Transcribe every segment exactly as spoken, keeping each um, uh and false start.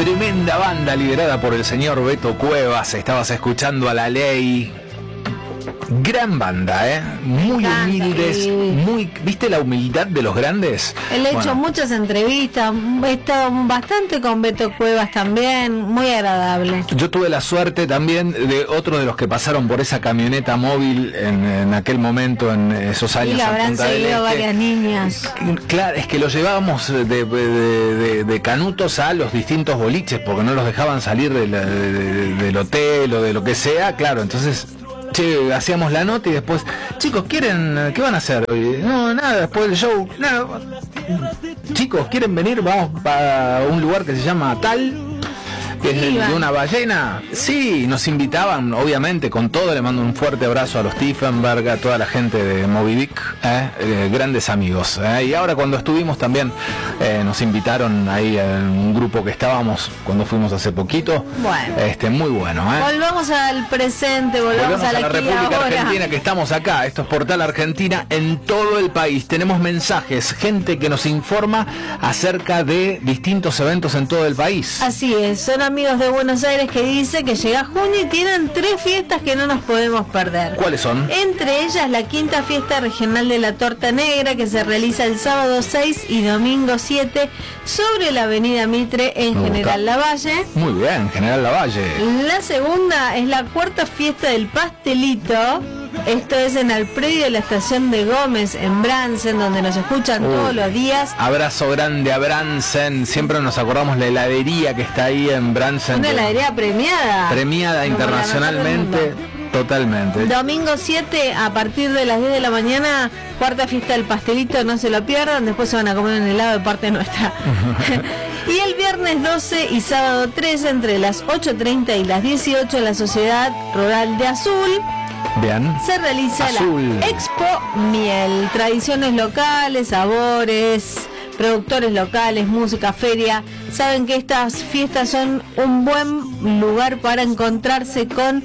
Tremenda banda liderada por el señor Beto Cuevas. Estabas escuchando a La Ley. Gran banda, ¿eh? Muy encanta, humildes, sí. muy... ¿Viste la humildad de los grandes? Él ha hecho Bueno, muchas entrevistas, he estado bastante con Beto Cuevas también, muy agradable. yo tuve la suerte también de otro de los que pasaron por esa camioneta móvil en, en aquel momento, en esos años. Y lo en habrán Punta del seguido Este. varias niñas. Claro, es que los llevábamos de, de, de, de canutos a los distintos boliches porque no los dejaban salir de la- de- de- del hotel o de lo que sea, claro, entonces... Che, hacíamos la nota y después, chicos, ¿quieren, qué van a hacer hoy? No, nada, después del show, nada. Chicos, ¿quieren venir? Vamos para un lugar que se llama Tal, que es el de una ballena. Sí, nos invitaban, obviamente, con todo. Le mando un fuerte abrazo a los Tiefenberg, a toda la gente de Moby Dick, eh, eh, grandes amigos. eh. Y ahora cuando estuvimos también, eh, nos invitaron ahí en un grupo que estábamos cuando fuimos hace poquito. Bueno. Este, muy bueno, ¿eh? Volvamos al presente, volvamos, Volvemos a la, a la aquí y República ahora. Argentina, que estamos acá. Esto es Portal Argentina en todo el país. Tenemos mensajes, gente que nos informa acerca de distintos eventos en todo el país. Así es, son amigos de Buenos Aires que dice que llega junio y tienen tres fiestas que no nos podemos perder. ¿Cuáles son? Entre ellas la quinta fiesta regional de la torta negra que se realiza el sábado seis y domingo siete sobre la avenida Mitre en Me gusta. General Lavalle. Muy bien, General Lavalle. La segunda es la cuarta fiesta del pastelito. Esto es en el predio de la estación de Gómez en Bransen, donde nos escuchan Uy. todos los días. Abrazo grande a Bransen. Siempre nos acordamos la heladería que está ahí en Bransen. Una heladería premiada. Premiada Como la mejor del internacionalmente. mundo. Totalmente. Domingo siete a partir de las diez de la mañana, cuarta fiesta del pastelito, no se lo pierdan, después se van a comer un helado de parte nuestra. Y el viernes doce y sábado trece entre las ocho treinta y las dieciocho en la Sociedad Rural de Azul Bien. se realiza Azul. la Expo Miel, tradiciones locales, sabores, productores locales, música, feria. Saben que estas fiestas son un buen lugar para encontrarse con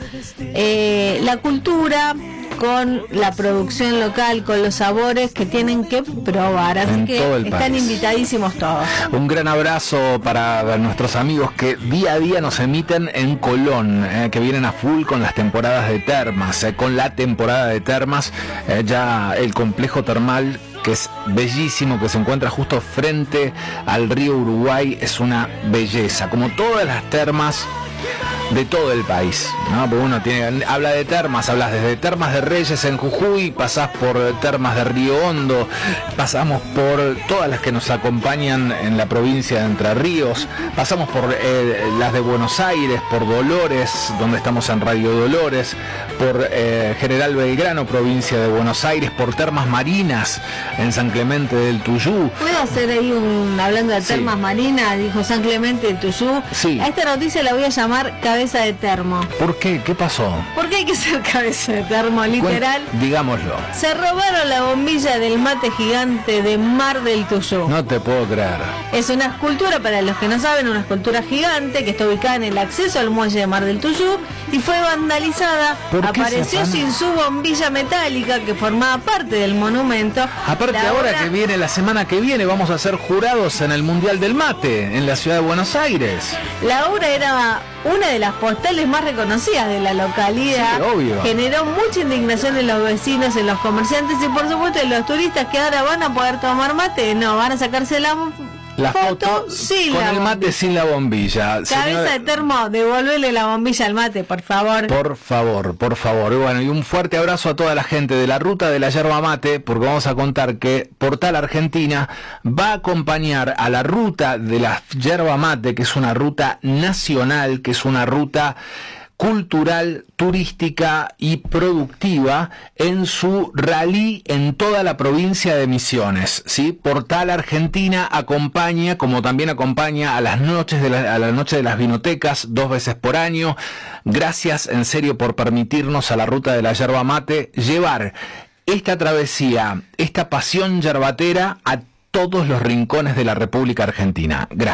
eh, la cultura, con la producción local, con los sabores que tienen que probar. Así En que todo el están país. invitadísimos todos. Un gran abrazo para nuestros amigos que día a día nos emiten en Colón, eh, que vienen a full con las temporadas de termas, eh, con la temporada de termas, eh, ya el complejo termal, que es bellísimo, que se encuentra justo frente al río Uruguay, es una belleza, como todas las termas de todo el país, ¿no? Porque uno tiene, habla de termas, hablas desde Termas de Reyes en Jujuy, pasás por Termas de Río Hondo, pasamos por todas las que nos acompañan en la provincia de Entre Ríos, pasamos por eh, las de Buenos Aires, por Dolores, donde estamos en Radio Dolores, por eh, General Belgrano, provincia de Buenos Aires, por Termas Marinas en San Clemente del Tuyú. ¿Puedo hacer ahí un, hablando de Sí. termas marinas, dijo San Clemente del Tuyú? Sí. A esta noticia la voy a llamar cabeza de termo. ¿Por qué? ¿Qué pasó? ¿Por qué hay que ser cabeza de termo, literal? Cuen- Digámoslo. Se robaron la bombilla del mate gigante de Mar del Tuyú. No te puedo creer. Es una escultura, para los que no saben, una escultura gigante que está ubicada en el acceso al muelle de Mar del Tuyú y fue vandalizada. ¿Por qué Apareció se afana? sin su bombilla metálica que formaba parte del monumento. Aparte, La ahora obra- que viene, la semana que viene, vamos a ser jurados en el Mundial del Mate, en la ciudad de Buenos Aires. La obra era una de las postales más reconocidas de la localidad. Sí, obvio. Generó mucha indignación en los vecinos, en los comerciantes y por supuesto en los turistas que ahora van a poder tomar mate. No, van a sacarse la, La foto, sin con la el mate bombilla. sin la bombilla. Cabeza Señora- de termo, devolvele la bombilla al mate, por favor. Por favor, por favor. Y bueno, y un fuerte abrazo a toda la gente de la ruta de la yerba mate, porque vamos a contar que Portal Argentina va a acompañar a la ruta de la yerba mate, que es una ruta nacional, que es una ruta cultural, turística y productiva en su rally en toda la provincia de Misiones, ¿sí? Portal Argentina acompaña, como también acompaña a las noches de la, a la noche de las vinotecas dos veces por año. Gracias en serio por permitirnos a la ruta de la yerba mate llevar esta travesía, esta pasión yerbatera a todos los rincones de la República Argentina. Gracias.